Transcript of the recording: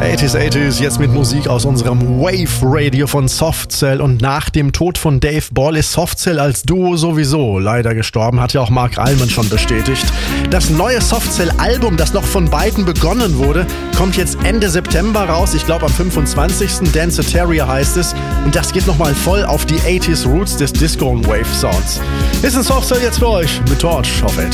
80s, jetzt mit Musik aus unserem Wave Radio von Softcell. Und nach dem Tod von Dave Ball ist Softcell als Duo sowieso leider gestorben, hat ja auch Mark Almond schon bestätigt. Das neue Softcell-Album, das noch von beiden begonnen wurde, kommt jetzt Ende September raus. Ich glaube am 25. Danceteria heißt es. Und das geht nochmal voll auf die 80s Roots des Disco- und Wave-Sounds. Ist ein Softcell jetzt für euch mit Torch auf 80s.